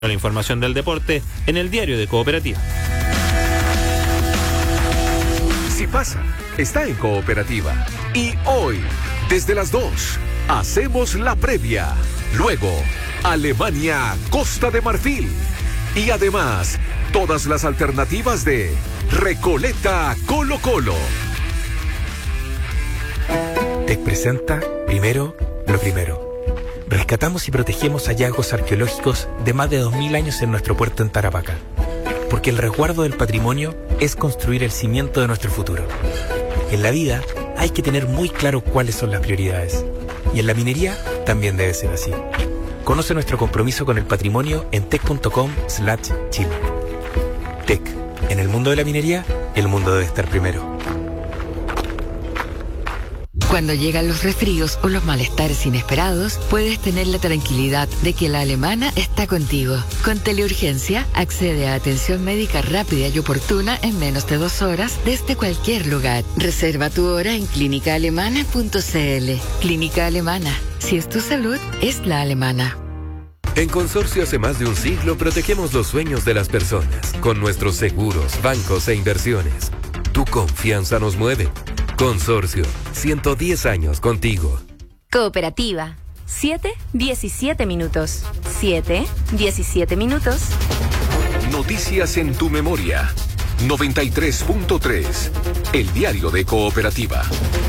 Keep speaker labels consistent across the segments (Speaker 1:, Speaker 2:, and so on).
Speaker 1: La información del deporte en el diario de Cooperativa.
Speaker 2: Si pasa, está en Cooperativa. Y hoy, desde las 2, hacemos la previa. Luego, Alemania, Costa de Marfil. Y además, todas las alternativas de Recoleta Colo-Colo.
Speaker 3: TEC presenta Primero lo Primero. Rescatamos y protegemos hallazgos arqueológicos de más de 2000 años en nuestro puerto en Tarapacá. Porque el resguardo del patrimonio es construir el cimiento de nuestro futuro. En la vida hay que tener muy claro cuáles son las prioridades. Y en la minería también debe ser así. Conoce nuestro compromiso con el patrimonio en tec.com/Chile. TEC. En el mundo de la minería, el mundo debe estar primero.
Speaker 4: Cuando llegan los resfríos o los malestares inesperados, puedes tener la tranquilidad de que la Alemana está contigo. Con Teleurgencia, accede a atención médica rápida y oportuna en menos de 2 horas desde cualquier lugar. Reserva tu hora en clínicaalemana.cl. Clínica Alemana. Si es tu salud, es la alemana.
Speaker 2: En Consorcio hace más de un siglo protegemos los sueños de las personas con nuestros seguros, bancos e inversiones. Tu confianza nos mueve. Consorcio, 110 años contigo.
Speaker 5: Cooperativa, 7:17 minutos. 7:17 minutos.
Speaker 2: Noticias en tu memoria. 93.3. El diario de Cooperativa.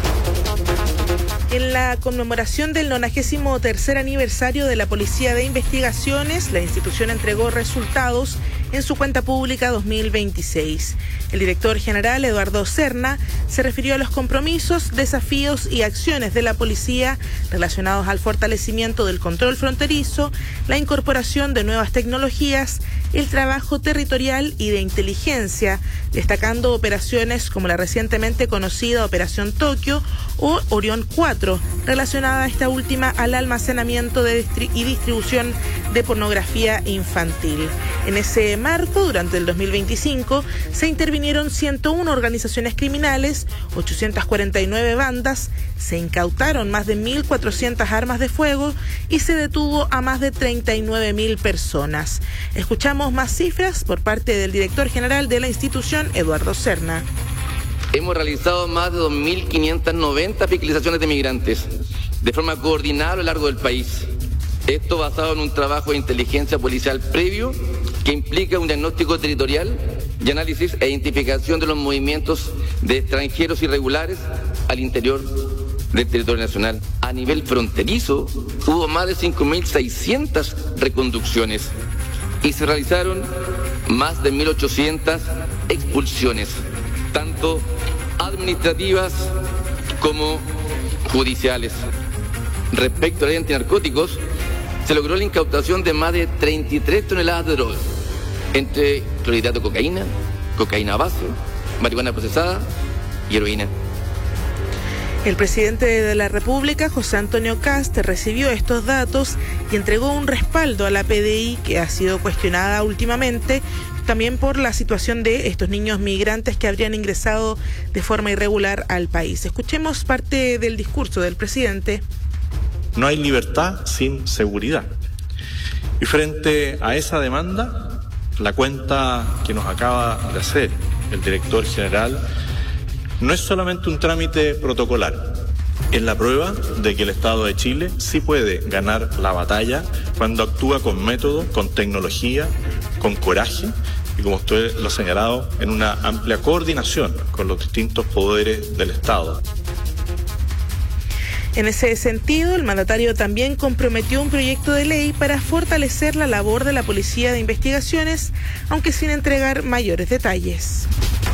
Speaker 6: En la conmemoración del 93º aniversario de la Policía de Investigaciones, la institución entregó resultados en su cuenta pública 2026. El director general, Eduardo Serna, se refirió a los compromisos, desafíos y acciones de la policía relacionados al fortalecimiento del control fronterizo, la incorporación de nuevas tecnologías, el trabajo territorial y de inteligencia, destacando operaciones como la recientemente conocida Operación Tokio o Orión 4, relacionada esta última al almacenamiento y distribución de pornografía infantil. En ese marco, durante el 2025, se intervinieron 101 organizaciones criminales, 849 bandas, se incautaron más de 1.400 armas de fuego y se detuvo a más de 39.000 personas. Escuchamos más cifras por parte del director general de la institución, Eduardo Serna.
Speaker 7: Hemos realizado más de 2.590 fiscalizaciones de migrantes de forma coordinada a lo largo del país. Esto basado en un trabajo de inteligencia policial previo que implica un diagnóstico territorial y análisis e identificación de los movimientos de extranjeros irregulares al interior del territorio nacional. A nivel fronterizo hubo más de 5.600 reconducciones y se realizaron más de 1.800 expulsiones, tanto administrativas como judiciales. Respecto a la ley antinarcóticos, se logró la incautación de más de 33 toneladas de droga, entre clorhidrato de cocaína, cocaína base, marihuana procesada y heroína.
Speaker 6: El presidente de la República, José Antonio Kast, recibió estos datos y entregó un respaldo a la PDI que ha sido cuestionada últimamente, también por la situación de estos niños migrantes que habrían ingresado de forma irregular al país. Escuchemos parte del discurso del presidente.
Speaker 8: No hay libertad sin seguridad. Y frente a esa demanda, la cuenta que nos acaba de hacer el director general no es solamente un trámite protocolar, es la prueba de que el Estado de Chile sí puede ganar la batalla cuando actúa con método, con tecnología, con coraje y, como usted lo ha señalado, en una amplia coordinación con los distintos poderes del Estado.
Speaker 6: En ese sentido, el mandatario también comprometió un proyecto de ley para fortalecer la labor de la Policía de Investigaciones, aunque sin entregar mayores detalles.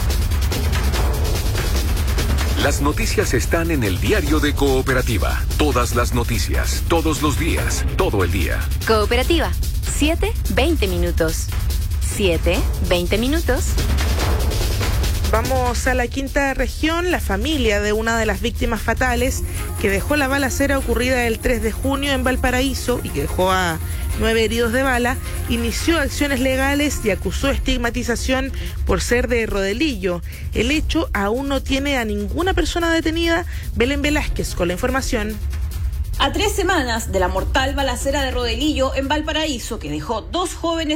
Speaker 2: Las noticias están en el diario de Cooperativa. Todas las noticias, todos los días, todo el día.
Speaker 5: Cooperativa, 7:20 minutos. 7:20 minutos.
Speaker 6: Vamos a la quinta región. La familia de una de las víctimas fatales que dejó la balacera ocurrida el 3 de junio en Valparaíso y que dejó a 9 heridos de bala, inició acciones legales y acusó estigmatización por ser de Rodelillo. El hecho aún no tiene a ninguna persona detenida. Belén Velázquez con la información.
Speaker 9: A 3 semanas de la mortal balacera de Rodelillo en Valparaíso, que dejó 2 jóvenes